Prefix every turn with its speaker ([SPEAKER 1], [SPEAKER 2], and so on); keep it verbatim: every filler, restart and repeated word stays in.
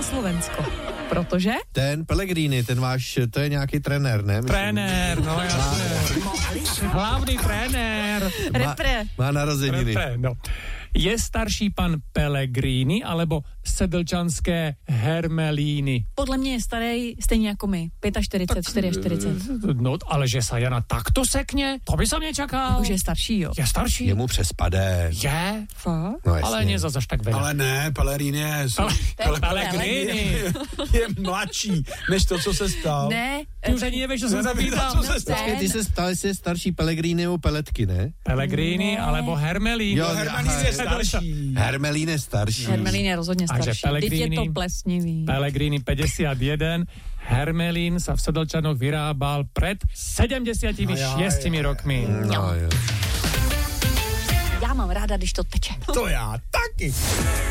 [SPEAKER 1] na Slovensko. Protože?
[SPEAKER 2] Ten Pellegrini, ten váš, to je nějaký trenér, ne? Myslím.
[SPEAKER 3] Trenér, no jasně. Hlavný trenér.
[SPEAKER 1] Repre.
[SPEAKER 2] Má, má narozeniny.
[SPEAKER 3] Repre, no. Je starší pan Pellegrini alebo sedlčanské Hermelíny?
[SPEAKER 1] Podle mě je starý stejně jako my. čtyřicet pět, čtyřicet čtyři.
[SPEAKER 3] No, ale že sa Jana takto sekne, to by som nečakal.
[SPEAKER 1] Už je starší, jo.
[SPEAKER 3] Je starší?
[SPEAKER 2] Jemu přespadé.
[SPEAKER 3] Je?
[SPEAKER 1] Fakt?
[SPEAKER 2] No,
[SPEAKER 3] Ale nie zase až tak veľa.
[SPEAKER 4] Ale ne, Pellegrini je...
[SPEAKER 3] Pele, Pellegrini.
[SPEAKER 4] Je mladší, než to, co se stalo.
[SPEAKER 1] Ne.
[SPEAKER 3] Ty už ani nevieš, čo som sa pýtal.
[SPEAKER 4] Co se stalo?
[SPEAKER 2] Počkej, ty se stal, jsi je starší Pellegrini nebo Peletky, ne?
[SPEAKER 3] Pellegrini alebo Hermelín.
[SPEAKER 2] Jo,
[SPEAKER 4] Hermelín je starší.
[SPEAKER 2] Hermelín je starší.
[SPEAKER 1] Hermelín je rozhodně
[SPEAKER 3] Takže
[SPEAKER 1] starší. Teď
[SPEAKER 3] Pellegrini-
[SPEAKER 1] je to plesnivý.
[SPEAKER 3] Pellegrini päťdesiatjeden, Hermelín sa v Sedlčanoch vyrábal pred sedemdesiatšesť rokmi.
[SPEAKER 2] No, jo.
[SPEAKER 1] Já mám ráda, když to teče.
[SPEAKER 4] To já taky.